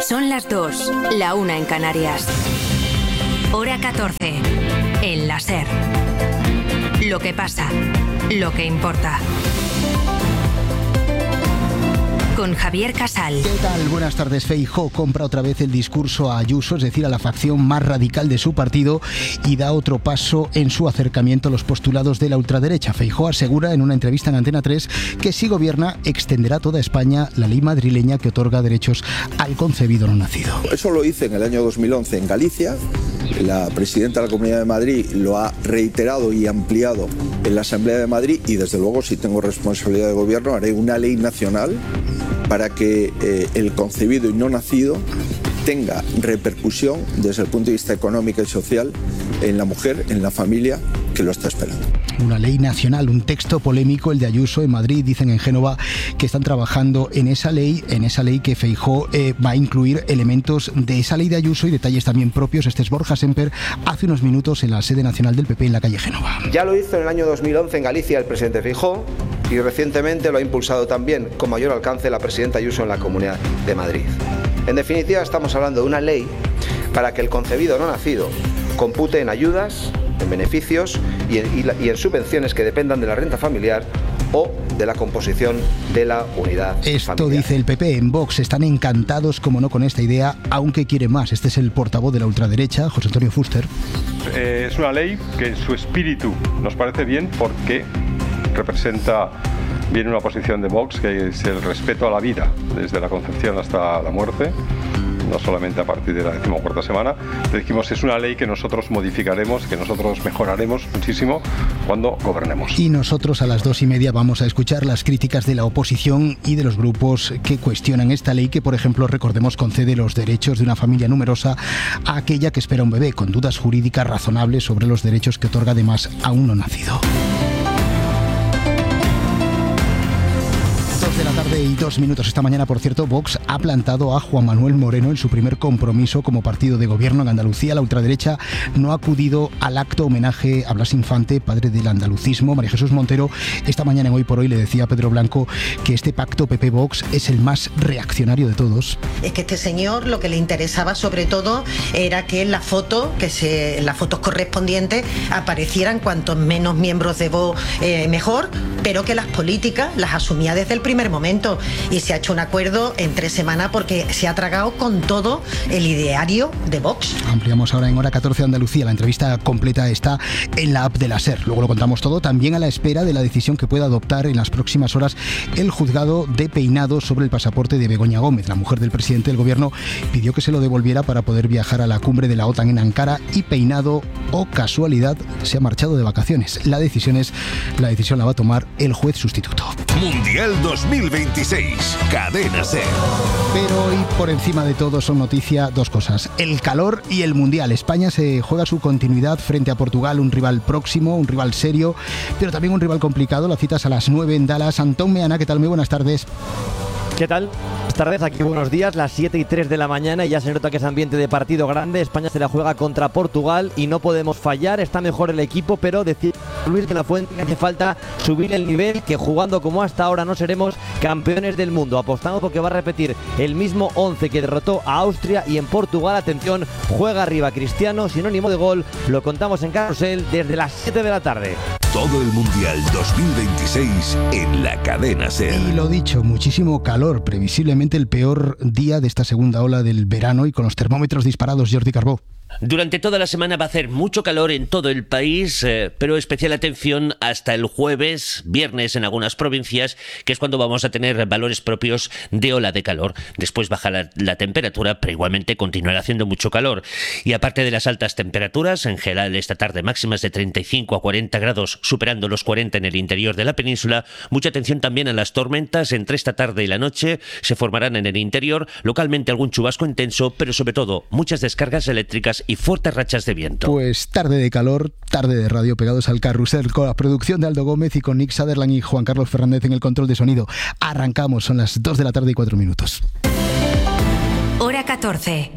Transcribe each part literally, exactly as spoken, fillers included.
Son las dos, la una en Canarias. Hora catorce, en la SER. Lo que pasa, lo que importa. Con Javier Casal. ¿Qué tal? Buenas tardes. Feijóo compra otra vez el discurso a Ayuso, es decir, a la facción más radical de su partido, y da otro paso en su acercamiento a los postulados de la ultraderecha. Feijóo asegura en una entrevista en Antena tres que si gobierna extenderá a toda España la ley madrileña que otorga derechos al concebido no nacido. Eso lo hice en el año dos mil once en Galicia. La presidenta de la Comunidad de Madrid lo ha reiterado y ampliado en la Asamblea de Madrid, y desde luego, si tengo responsabilidad de gobierno, haré una ley nacional para que eh, el concebido y no nacido tenga repercusión desde el punto de vista económico y social en la mujer, en la familia que lo está esperando. Una ley nacional, un texto polémico, el de Ayuso. En Madrid dicen en Génova que están trabajando en esa ley, en esa ley que Feijóo eh, va a incluir elementos de esa ley de Ayuso y detalles también propios. Este es Borja Semper, hace unos minutos en la sede nacional del P P en la calle Génova. Ya lo hizo en el año dos mil once en Galicia el presidente Feijóo, y recientemente lo ha impulsado también con mayor alcance la presidenta Ayuso en la Comunidad de Madrid. En definitiva, estamos hablando de una ley para que el concebido no nacido compute en ayudas, en beneficios y en, y la, y en subvenciones que dependan de la renta familiar o de la composición de la unidad Esto familiar. Dice el P P. En Vox están encantados, como no, con esta idea, aunque quiere más. Este es el portavoz de la ultraderecha, José Antonio Fuster. Eh, es una ley que en su espíritu nos parece bien porque representa bien una posición de Vox, que es el respeto a la vida, desde la concepción hasta la muerte, no solamente a partir de la decimocuarta semana. Le dijimos, es una ley que nosotros modificaremos, que nosotros mejoraremos muchísimo cuando gobernemos. Y nosotros a las dos y media vamos a escuchar las críticas de la oposición y de los grupos que cuestionan esta ley que, por ejemplo, recordemos, concede los derechos de una familia numerosa a aquella que espera un bebé, con dudas jurídicas razonables sobre los derechos que otorga además a un no nacido. De la tarde y dos minutos. Esta mañana, por cierto, Vox ha plantado a Juan Manuel Moreno en su primer compromiso como partido de gobierno en Andalucía. La ultraderecha no ha acudido al acto homenaje a Blas Infante, padre del andalucismo. María Jesús Montero esta mañana en Hoy por Hoy le decía a Pedro Blanco que este pacto P P-Vox es el más reaccionario de todos. Es que este señor lo que le interesaba sobre todo era que en la foto, que se, en las fotos correspondientes aparecieran cuantos menos miembros de Vox eh, mejor, pero que las políticas las asumía desde el primer momento, y se ha hecho un acuerdo en tres semanas porque se ha tragado con todo el ideario de Vox. Ampliamos ahora en Hora catorce Andalucía. La entrevista completa está en la app de la SER. Luego lo contamos todo, también a la espera de la decisión que pueda adoptar en las próximas horas el juzgado de Peinado sobre el pasaporte de Begoña Gómez. La mujer del presidente del gobierno pidió que se lo devolviera para poder viajar a la cumbre de la OTAN en Ankara, y Peinado, o casualidad, se ha marchado de vacaciones. La decisión es, la decisión la va a tomar el juez sustituto. Mundial dos mil veintiséis, Cadena SER. Pero hoy, por encima de todo, son noticia dos cosas: el calor y el Mundial. España se juega su continuidad frente a Portugal, un rival próximo, un rival serio, pero también un rival complicado. La cita es a las nueve en Dallas. Antón Meana, ¿qué tal? Muy buenas tardes. ¿Qué tal? Buenas tardes, aquí buenos días, las siete y tres de la mañana, y ya se nota que es ambiente de partido grande. España se la juega contra Portugal y no podemos fallar. Está mejor el equipo, pero decir Luis de la Fuente que hace falta subir el nivel, que jugando como hasta ahora no seremos campeones del mundo. Apostamos porque va a repetir el mismo once que derrotó a Austria, y en Portugal, atención, juega arriba Cristiano, sinónimo de gol. Lo contamos en Carrusel desde las siete de la tarde. Todo el Mundial dos mil veintiséis en la Cadena SER. Y lo dicho, muchísimo calor, previsiblemente el peor día de esta segunda ola del verano, y con los termómetros disparados. Jordi Carbó. Durante toda la semana va a hacer mucho calor en todo el país, eh, pero especial atención hasta el jueves, viernes en algunas provincias, que es cuando vamos a tener valores propios de ola de calor. Después baja la, la temperatura, pero igualmente continuará haciendo mucho calor. Y aparte de las altas temperaturas, en general esta tarde máximas de treinta y cinco a cuarenta grados, superando los cuarenta en el interior de la península. Mucha atención también a las tormentas. Entre esta tarde y la noche se formarán en el interior, localmente algún chubasco intenso, pero sobre todo muchas descargas eléctricas y fuertes rachas de viento. Pues tarde de calor, tarde de radio, pegados al carrusel, con la producción de Aldo Gómez y con Nick Sutherland y Juan Carlos Fernández en el control de sonido. Arrancamos, son las dos de la tarde y cuatro minutos. Hora catorce.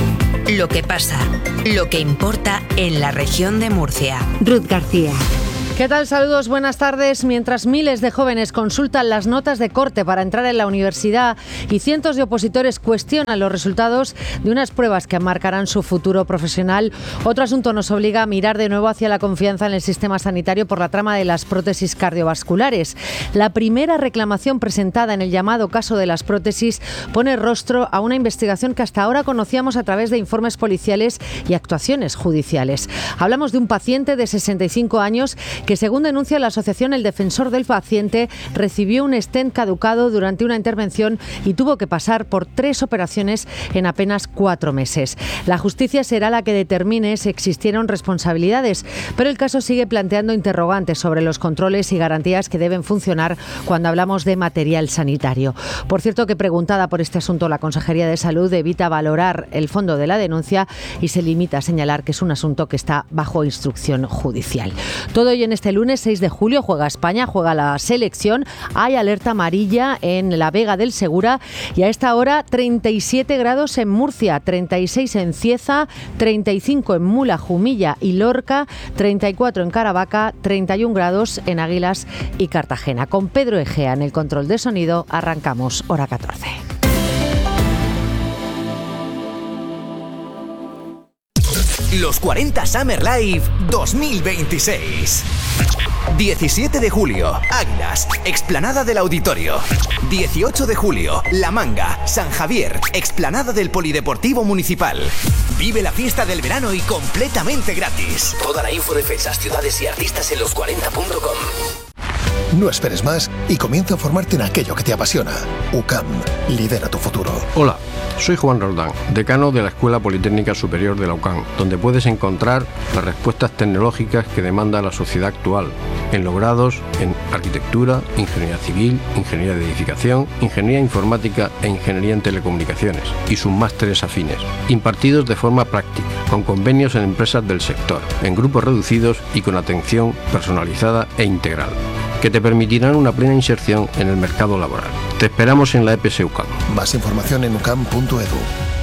Lo que pasa, lo que importa en la región de Murcia. Ruth García. ¿Qué tal? Saludos, buenas tardes. Mientras miles de jóvenes consultan las notas de corte para entrar en la universidad y cientos de opositores cuestionan los resultados de unas pruebas que marcarán su futuro profesional, otro asunto nos obliga a mirar de nuevo hacia la confianza en el sistema sanitario por la trama de las prótesis cardiovasculares. La primera reclamación presentada en el llamado caso de las prótesis pone rostro a una investigación que hasta ahora conocíamos a través de informes policiales y actuaciones judiciales. Hablamos de un paciente de sesenta y cinco años que, según denuncia la asociación El Defensor del Paciente, recibió un stent caducado durante una intervención y tuvo que pasar por tres operaciones en apenas cuatro meses. La justicia será la que determine si existieron responsabilidades, pero el caso sigue planteando interrogantes sobre los controles y garantías que deben funcionar cuando hablamos de material sanitario. Por cierto, que preguntada por este asunto, la Consejería de Salud evita valorar el fondo de la denuncia y se limita a señalar que es un asunto que está bajo instrucción judicial. Todo ello en este lunes seis de julio. Juega España, juega la selección. Hay alerta amarilla en la Vega del Segura y a esta hora treinta y siete grados en Murcia, treinta y seis en Cieza, treinta y cinco en Mula, Jumilla y Lorca, treinta y cuatro en Caravaca, treinta y uno grados en Águilas y Cartagena. Con Pedro Egea en el control de sonido arrancamos hora catorce. Los cuarenta Summer Live dos mil veintiséis. diecisiete de julio, Águilas, explanada del Auditorio. dieciocho de julio, La Manga, San Javier, explanada del Polideportivo Municipal. Vive la fiesta del verano y completamente gratis. Toda la info de fechas, ciudades y artistas en los cuarenta punto com. No esperes más y comienza a formarte en aquello que te apasiona. U C A M, lidera tu futuro. Hola, soy Juan Roldán, decano de la Escuela Politécnica Superior de la U C A M, donde puedes encontrar las respuestas tecnológicas que demanda la sociedad actual, en los grados en Arquitectura, Ingeniería Civil, Ingeniería de Edificación, Ingeniería Informática e Ingeniería en Telecomunicaciones, y sus másteres afines, impartidos de forma práctica, con convenios en empresas del sector, en grupos reducidos y con atención personalizada e integral, que te permitirán una plena inserción en el mercado laboral. Te esperamos en la E P S U C A M. Más información en ucam punto edu.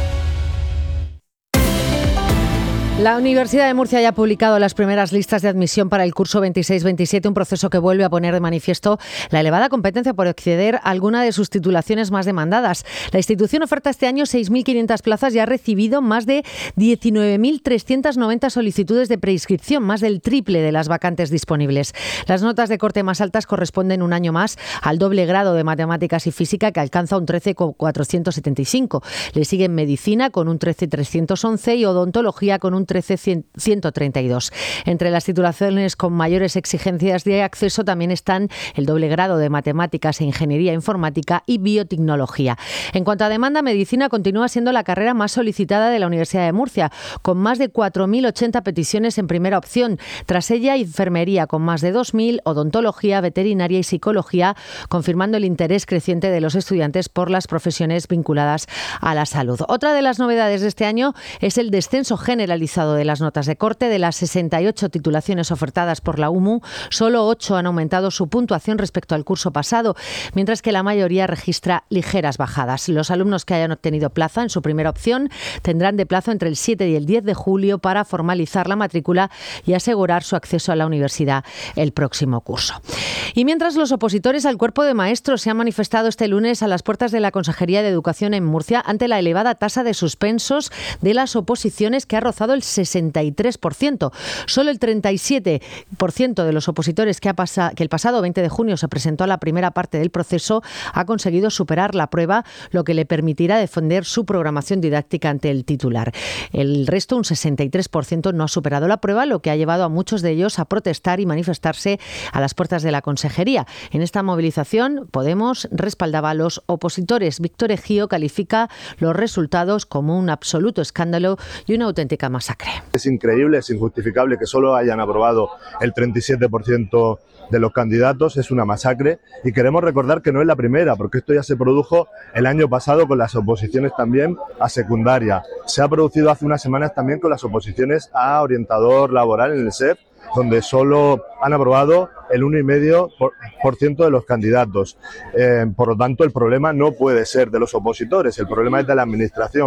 La Universidad de Murcia ya ha publicado las primeras listas de admisión para el curso veintiséis veintisiete, un proceso que vuelve a poner de manifiesto la elevada competencia por acceder a alguna de sus titulaciones más demandadas. La institución oferta este año seis mil quinientas plazas y ha recibido más de diecinueve mil trescientas noventa solicitudes de preinscripción, más del triple de las vacantes disponibles. Las notas de corte más altas corresponden un año más al doble grado de Matemáticas y Física, que alcanza un trece coma cuatrocientos setenta y cinco. Le siguen Medicina con un trece coma trescientos once y Odontología con un trece coma ciento treinta y dos. Entre las titulaciones con mayores exigencias de acceso también están el doble grado de Matemáticas e Ingeniería Informática y Biotecnología. En cuanto a demanda, Medicina continúa siendo la carrera más solicitada de la Universidad de Murcia, con más de cuatro mil ochenta peticiones en primera opción. Tras ella, Enfermería con más de dos mil, Odontología, Veterinaria y Psicología, confirmando el interés creciente de los estudiantes por las profesiones vinculadas a la salud. Otra de las novedades de este año es el descenso generalizado de las notas de corte. De las sesenta y ocho titulaciones ofertadas por la U M U, solo ocho han aumentado su puntuación respecto al curso pasado, mientras que la mayoría registra ligeras bajadas. Los alumnos que hayan obtenido plaza en su primera opción tendrán de plazo entre el siete y el diez de julio para formalizar la matrícula y asegurar su acceso a la universidad el próximo curso. Y mientras los opositores al cuerpo de maestros se han manifestado este lunes a las puertas de la Consejería de Educación en Murcia ante la elevada tasa de suspensos de las oposiciones, que ha rozado el sesenta y tres por ciento. Solo el treinta y siete por ciento de los opositores que, ha pasa, que el pasado veinte de junio se presentó a la primera parte del proceso ha conseguido superar la prueba, lo que le permitirá defender su programación didáctica ante el titular. El resto, un sesenta y tres por ciento, no ha superado la prueba, lo que ha llevado a muchos de ellos a protestar y manifestarse a las puertas de la Consejería. En esta movilización, Podemos respaldaba a los opositores. Víctor Ejío califica los resultados como un absoluto escándalo y una auténtica masacre. Es increíble, es injustificable que solo hayan aprobado el treinta y siete por ciento de los candidatos, es una masacre, y queremos recordar que no es la primera, porque esto ya se produjo el año pasado con las oposiciones también a secundaria. Se ha producido hace unas semanas también con las oposiciones a orientador laboral en el S E F, donde solo han aprobado el uno coma cinco por ciento de los candidatos. Eh, por lo tanto, el problema no puede ser de los opositores, el problema es de la administración.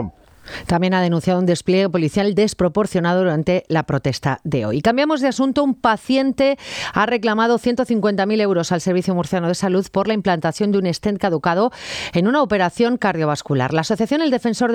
También ha denunciado un despliegue policial desproporcionado durante la protesta de hoy. Cambiamos de asunto. Un paciente ha reclamado ciento cincuenta mil euros al Servicio Murciano de Salud por la implantación de un stent caducado en una operación cardiovascular. La asociación El Defensor